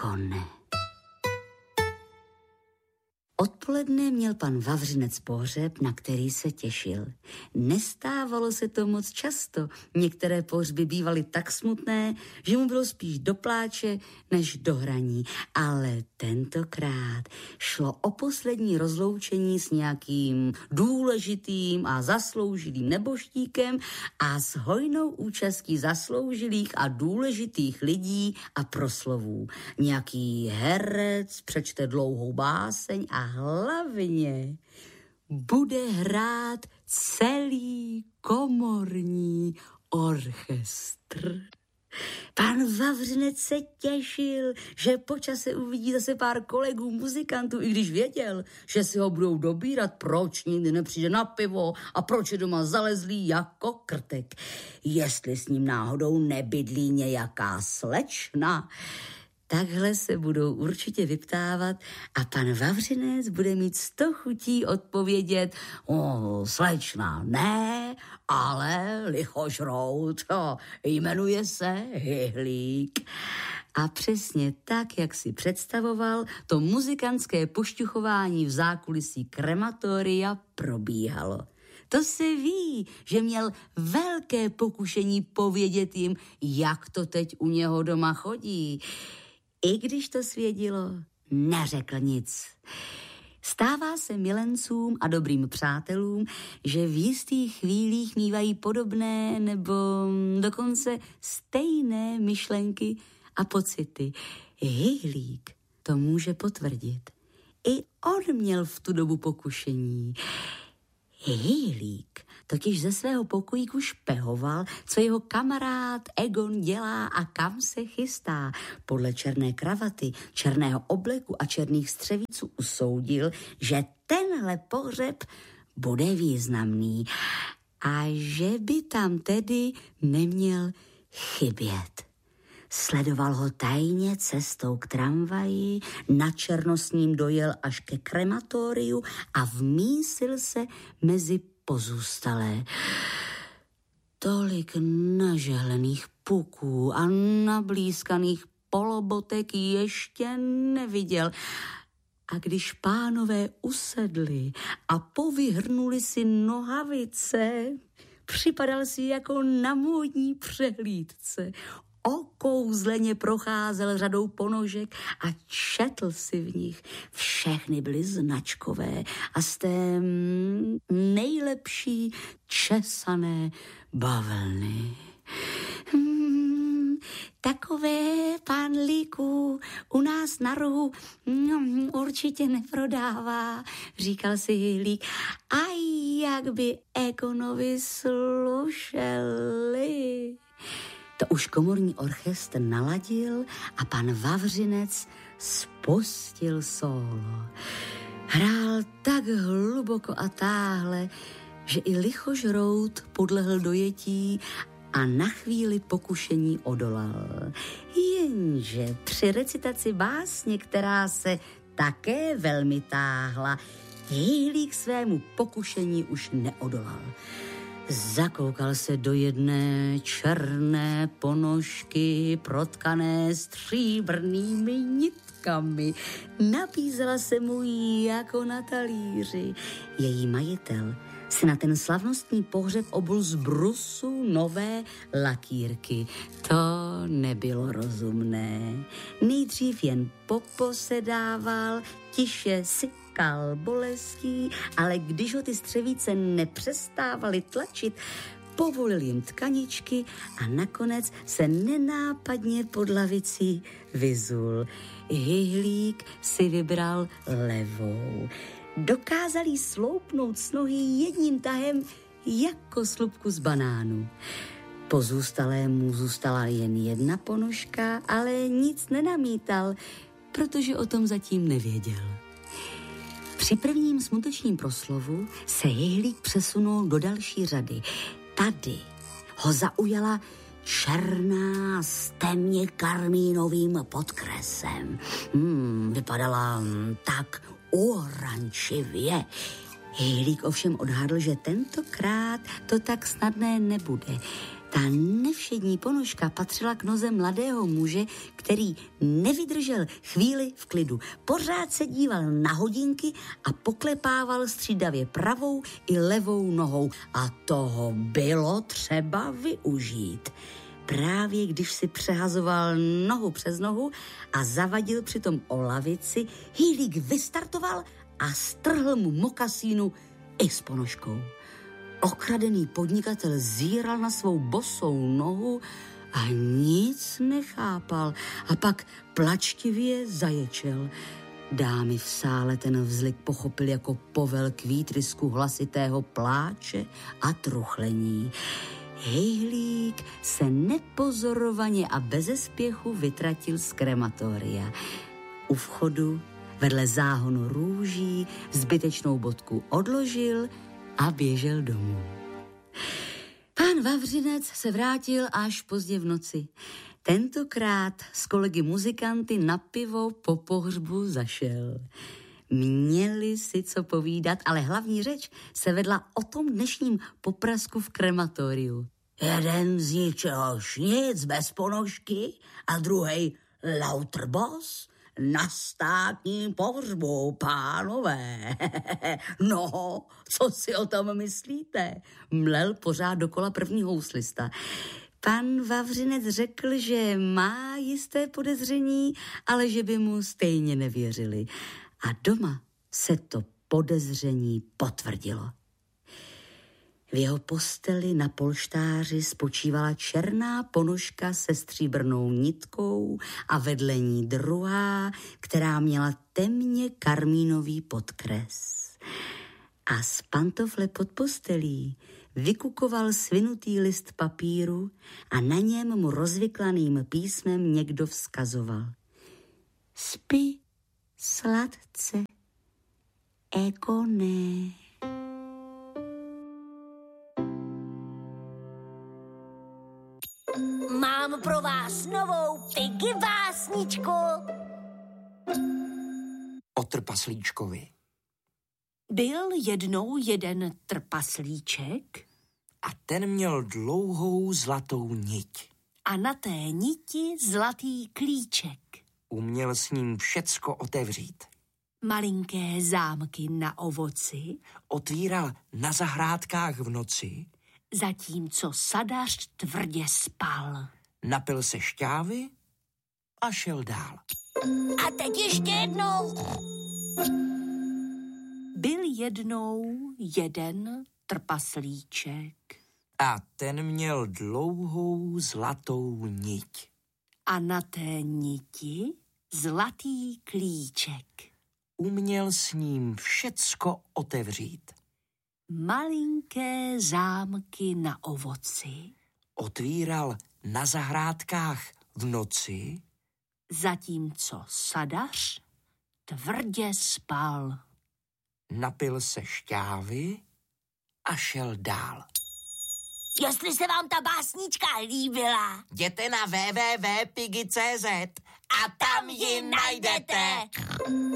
ne. Odpoledne měl pan Vavřinec pohřeb, na který se těšil. Nestávalo se to moc často. Některé pohřby bývaly tak smutné, že mu bylo spíš do pláče než do hraní. Ale tentokrát šlo o poslední rozloučení s nějakým důležitým a zasloužilým nebožtíkem a s hojnou účastí zasloužilých a důležitých lidí a proslovů. Nějaký herec přečte dlouhou báseň a hlavně bude hrát celý komorní orchestr. Pan Vavřinec se těšil, že po čase uvidí zase pár kolegů muzikantů, i když věděl, že si ho budou dobírat, proč nikdy nepřijde na pivo a proč je doma zalezlý jako krtek. Jestli s ním náhodou nebydlí nějaká slečna. Takhle se budou určitě vyptávat a pan Vavřinec bude mít 100 chutí odpovědět: slečna ne, ale lichožrout, jmenuje se Hyhlík. A přesně tak, jak si představoval, to muzikantské pošťuchování v zákulisí krematoria probíhalo. To se ví, že měl velké pokušení povědět jim, jak to teď u něho doma chodí. I když to svědilo, neřekl nic. Stává se milencům a dobrým přátelům, že v jistých chvílích mívají podobné nebo dokonce stejné myšlenky a pocity. Hyhlík to může potvrdit. I on měl v tu dobu pokušení. Hyhlík totiž ze svého pokojíku špehoval, co jeho kamarád Egon dělá a kam se chystá. Podle černé kravaty, černého obleku a černých střevíců usoudil, že tenhle pohřeb bude významný a že by tam tedy neměl chybět. Sledoval ho tajně cestou k tramvaji, načerno s ním dojel až ke krematoriu a vmísil se mezi pozůstalé. Tolik nažehlených puků a nablízkaných polobotek ještě neviděl. A když pánové usedli a povyhrnuli si nohavice, připadal si jako na módní přehlídce. Okouzleně procházel řadou ponožek a četl si v nich. Všechny byly značkové a z té nejlepší česané bavlny. Takové, pán Líku, u nás na rohu určitě neprodává, říkal si Hyhlík. A jak by Egonovi slušeli. To už komorní orchestr naladil a pan Vavřinec spustil sólo. Hrál tak hluboko a táhle, že i lichožrout podlehl dojetí a na chvíli pokušení odolal. Jenže při recitaci básně, která se také velmi táhla, Hyhlík svému pokušení už neodolal. Zakoukal se do jedné černé ponožky protkané stříbrnými nitkami. Nabízela se mu jako na talíři. Její majitel si na ten slavnostní pohřeb obul z brusu nové lakírky. To nebylo rozumné. Nejdřív jen poposedával, tiše sykal bolestí, ale když ho ty střevíce nepřestávaly tlačit, povolil jim tkaničky a nakonec se nenápadně pod lavicí vyzul. Hyhlík si vybral levou. Dokázal jí sloupnout s nohy jedním tahem jako slupku z banánu. Pozůstalému zůstala jen jedna ponožka, ale nic nenamítal, protože o tom zatím nevěděl. Při prvním smutečním proslovu se Hyhlík přesunul do další řady. Tady ho zaujala černá s temně karmínovým podkresem. Vypadala tak oranživě. Hyhlík ovšem odhadl, že tentokrát to tak snadné nebude. Ta nevšední ponožka patřila k noze mladého muže, který nevydržel chvíli v klidu. Pořád se díval na hodinky a poklepával střídavě pravou i levou nohou. A toho bylo třeba využít. Právě když si přehazoval nohu přes nohu a zavadil přitom o lavici, Hýlík vystartoval a strhl mu mokasínu i s ponožkou. Okradený podnikatel zíral na svou bosou nohu a nic nechápal. A pak plačtivě zaječel. Dámy v sále ten vzlik pochopil jako povel k výtrysku hlasitého pláče a truchlení. Hejhlík se nepozorovaně a beze spěchu vytratil z krematoria. U vchodu vedle záhonu růží zbytečnou bodku odložil a běžel domů. Pán Vavřinec se vrátil až pozdě v noci. Tentokrát s kolegy muzikanty na pivo po pohřbu zašel. Měli si co povídat, ale hlavní řeč se vedla o tom dnešním poprasku v krematoriu. Jeden z ničehož nic bez ponožky a druhej lauterbos na státním pohřbu, pánové. No, co si o tom myslíte? Mlel pořád dokola první houslista. Pan Vavřinec řekl, že má jisté podezření, ale že by mu stejně nevěřili. A doma se to podezření potvrdilo. V jeho posteli na polštáři spočívala černá ponožka se stříbrnou nitkou a vedle ní druhá, která měla temně karmínový podkres. A z pantofle pod postelí vykukoval svinutý list papíru a na něm mu rozvyklaným písmem někdo vzkazoval. Spi sladce, Egone. Mám pro vás novou Piggy básničku. O trpaslíčkovi. Byl jednou jeden trpaslíček A ten měl dlouhou zlatou niť. a na té niti zlatý klíček. Uměl s ním všecko otevřít. Malinké zámky na ovoci, Otvíral na zahrádkách v noci, zatímco sadař tvrdě spal. napil se šťávy a šel dál. A teď ještě jednou. Byl jednou jeden trpaslíček A ten měl dlouhou zlatou niť. a na té niti zlatý klíček. Uměl s ním všecko otevřít. Malinké zámky na ovoci, Otvíral na zahrádkách v noci, zatímco sadař tvrdě spal. napil se šťávy a šel dál. Jestli se vám ta básnička líbila, Jděte na www.piggy.cz a tam ji najdete.